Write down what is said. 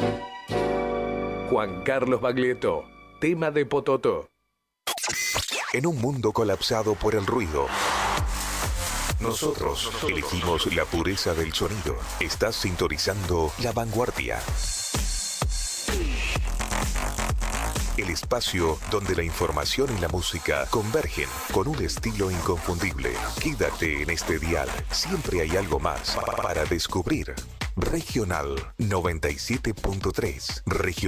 Juan Carlos Baglietto, tema de Pototo. En un mundo colapsado por el ruido, nosotros elegimos la pureza del sonido. Estás sintonizando La Vanguardia. El espacio donde la información y la música convergen con un estilo inconfundible. Quédate en este dial. Siempre hay algo más para descubrir. Regional 97.3.